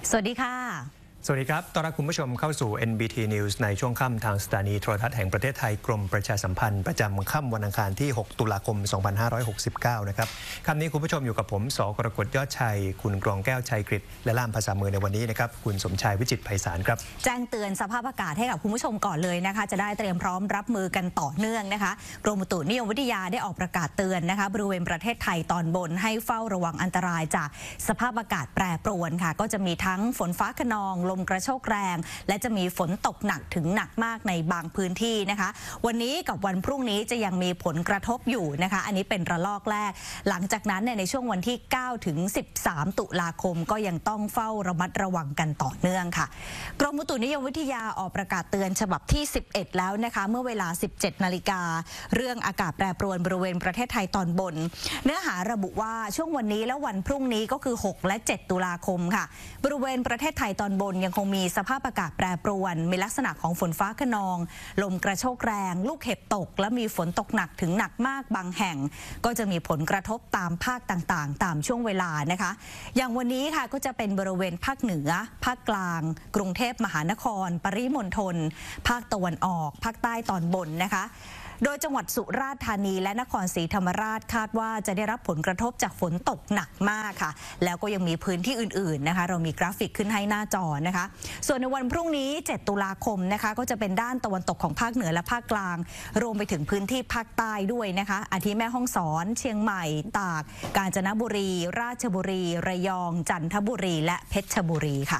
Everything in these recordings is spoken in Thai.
สวัสดีค่ะสวัสดีครับต้อนรับคุณผู้ชมเข้าสู่ NBT News ในช่วงค่ำทางสถานีโทรทัศน์แห่งประเทศไทยกรมประชาสัมพันธ์ประจำค่ำวันอังคารที่ 6 ตุลาคม 2569 นะครับค่ำนี้คุณผู้ชมอยู่กับผมส.กรกฎยอดชัยคุณกรองแก้วชัยกฤษและล่ามภาษามือในวันนี้นะครับคุณสมชายวิจิตรไพศาลครับแจ้งเตือนสภาพอากาศให้กับคุณผู้ชมก่อนเลยนะคะจะได้เตรียมพร้อมรับมือกันต่อเนื่องนะคะกรมอุตุนิยมวิทยาได้ออกประกาศเตือนนะคะบริเวณประเทศไทยตอนบนให้เฝ้าระวังอันตรายจากสภาพอากาศแปรปรวนค่ะก็จะมีทั้งฝนฟ้าคะนองลมกระโชกแรงและจะมีฝนตกหนักถึงหนักมากในบางพื้นที่นะคะวันนี้กับวันพรุ่งนี้จะยังมีผลกระทบอยู่นะคะอันนี้เป็นระลอกแรกหลังจากนั้นในช่วงวันที่9ถึง13ตุลาคมก็ยังต้องเฝ้าระมัดระวังกันต่อเนื่องค่ะกรมอุตุนิยมวิทยาออกประกาศเตือนฉบับที่11แล้วนะคะเมื่อเวลา 17 นาฬิกาเรื่องอากาศแปรปรวนบริเวณประเทศไทยตอนบนเนื้อหาระบุว่าช่วงวันนี้และวันพรุ่งนี้ก็คือ6และ7ตุลาคมค่ะบริเวณประเทศไทยตอนบนยังคงมีสภาพอากาศแปรปรวนมีลักษณะของฝนฟ้าคะนองลมกระโชกแรงลูกเห็บตกและมีฝนตกหนักถึงหนักมากบางแห่งก็จะมีผลกระทบตามภาคต่างๆตามช่วงเวลานะคะอย่างวันนี้ค่ะก็จะเป็นบริเวณภาคเหนือภาคกลางกรุงเทพมหานครปริมณฑลภาคตะวันออกภาคใต้ตอนบนนะคะโดยจังหวัดสุราษฎร์ธานีและนครศรีธรรมราชคาดว่าจะได้รับผลกระทบจากฝนตกหนักมากค่ะแล้วก็ยังมีพื้นที่อื่นๆนะคะเรามีกราฟิกขึ้นให้หน้าจอนะคะส่วนในวันพรุ่งนี้7ตุลาคมนะคะก็จะเป็นด้านตะวันตกของภาคเหนือและภาคกลางรวมไปถึงพื้นที่ภาคใต้ด้วยนะคะอาทิแม่ฮ่องสอนเชียงใหม่ตากกาญจนบุรีราชบุรีระยองจันทบุรีและเพชรบุรีค่ะ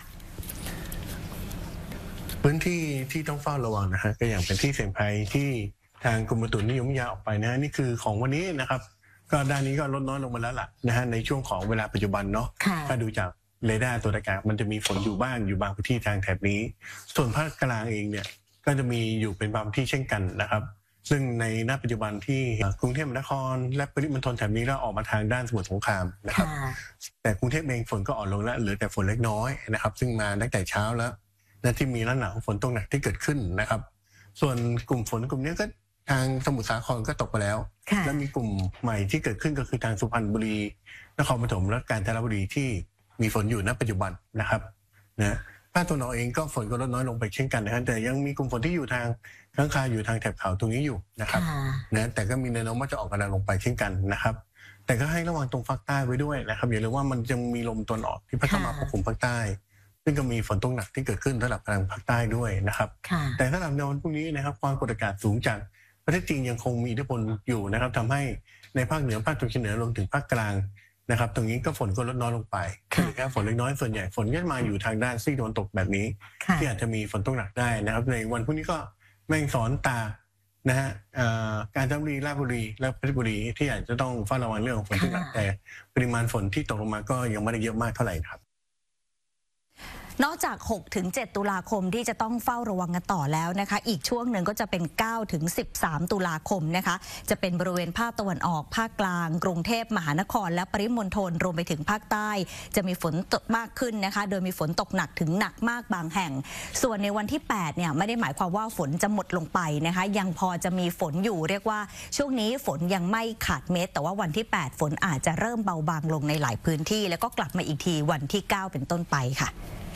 พื้นที่ที่ต้องเฝ้าระวังนะฮะก็อย่างเป็นที่เสี่ยงภัยที่ทางกรมอุตุนิยมวิทยาออกไปนะฮะนี่คือของวันนี้นะครับก็ด้านนี้ก็ลดน้อยลงมาแล้วล่ะนะฮะในช่วงของเวลาปัจจุบันเนาะถ้าดูจากเรดาร์ตัวอากาศมันจะมีฝนอยู่บ้างอยู่บางพื้นที่ทางแถบนี้ส่วนภาคกลางเองเนี่ยก็จะมีอยู่เป็นบางพื้นที่เช่นกันนะครับซึ่งในณปัจจุบันที่กรุงเทพมหานครและปริมณฑลแถบนี้แล้วออกมาทางด้านสมุทรสงครามนะครับแต่กรุงเทพเองฝนก็อ่อนลงแล้วเหลือแต่ฝนเล็กน้อยนะครับซึ่งมาตั้งแต่เช้าแล้วและที่มีลักษณะของฝนตกหนักที่เกิดขึ้นนะครับส่วนกลุ่มฝนกลุ่มนี้ก็ทางสมุทรสาครก็ตกไปแล้วและมีกลุ่มใหม่ที่เกิดขึ้นก็คือทางสุพรรณบุรีนครปฐมและกาญจนบุรีที่มีฝนอยู่ณปัจจุบันนะครับนะภาคตะวันออกเองก็ฝนก็ลดน้อยลงไปเช่นกันนะครับแต่ยังมีกลุ่มฝนที่อยู่ทางค้างคาอยู่ทางแถบเขาตรงนี้อยู่นะครับนะแต่ก็มีแนวโน้มว่าจะออกกำลังลงไปเช่นกันนะครับแต่ก็ให้ระวังตรงภาคใต้ไว้ด้วยนะครับอย่าลืมว่ามันยังมีลมตะวันออกที่พัดเข้ามาปกคลุมภาคใต้ซึ่งก็มีฝนตกหนักที่เกิดขึ้นระดับทางภาคใต้ด้วยนะครับแต่สำหรับในวันพรุ่งนี้นะครับความกดอากาศสูงจากประเทศจีนยังคงมีอิทธิพลอยู่นะครับทำให้ในภาคเหนือภาคตะวันออกเฉียงเหนือรวมถึงภาคกลางนะครับตรงนี้ก็ฝนก็ลดน้อยลงไปแค่ฝนเล็กน้อยส่วนใหญ่ฝนก็มาอยู่ทางด้านซีกตะวันตกแบบนี้ที่อาจจะมีฝนตกหนักได้นะครับในวันพรุ่งนี้ก็แม่ฮ่องสอนตากนะฮะกาญจนบุรีราชบุรีและเพชรบุรีที่อาจจะต้องเฝ้าระวังเรื่องของฝนตกหนักแต่ปริมาณฝนที่ตกลงมาก็ยังไม่ได้เยอะมากเท่าไหร่ครับนอกจาก6ถึง7ตุลาคมที่จะต้องเฝ้าระวังกันต่อแล้วนะคะอีกช่วงหนึ่งก็จะเป็น9ถึง13ตุลาคมนะคะจะเป็นบริเวณภาคตะวันออกภาคกลางกรุงเทพมหานครและปริมณฑลรวมไปถึงภาคใต้จะมีฝนตกมากขึ้นนะคะโดยมีฝนตกหนักถึงหนักมากบางแห่งส่วนในวันที่8เนี่ยไม่ได้หมายความว่าฝนจะหมดลงไปนะคะยังพอจะมีฝนอยู่เรียกว่าช่วงนี้ฝนยังไม่ขาดเม็ดแต่ว่าวันที่8ฝนอาจจะเริ่มเบาบางลงในหลายพื้นที่แล้วก็กลับมาอีกทีวันที่9เป็นต้นไปค่ะ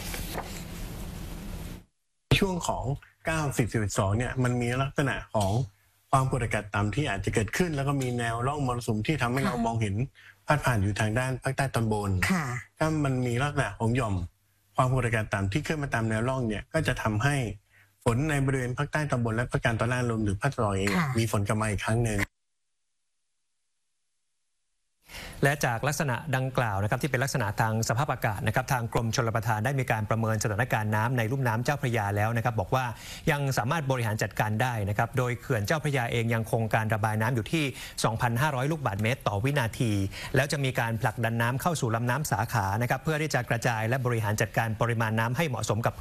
ช่วงของ9-10-12เนี่ยมันมีลักษณะของความกดอากาศต่ำที่อาจจะเกิดขึ้นแล้วก็มีแนวร่องมรสุมที่ทำให้เรามองเห็นพาดผ่านอยู่ทางด้านภาคใต้ตอนบนถ้ามันมีลักษณะของหย่อมความกดอากาศต่ำที่ขึ้นมาตามแนวร่องเนี่ยก็จะทำให้ฝนในบริเวณภาคใต้ตอนบนและภาคกลางตอนล่างรวมถึงภาคตะวันออกเองมีฝนกลับมาอีกครั้งหนึ่งและจากลักษณะดังกล่าวนะครับที่เป็นลักษณะทางสภาพอากาศนะครับทางกรมชลประทานได้มีการประเมินสถานการณ์น้ำในลุ่มน้ำเจ้าพระยาแล้วนะครับบอกว่ายังสามารถบริหารจัดการได้นะครับโดยเขื่อนเจ้าพระยาเองยังคงการระบายน้ำอยู่ที่ 2,500 ลูกบาศก์เมตรต่อวินาทีแล้วจะมีการผลักดันน้ำเข้าสู่ลำน้ำสาขานะครับเพื่อที่จะกระจายและบริหารจัดการปริมาณน้ำให้เหมาะสมกับ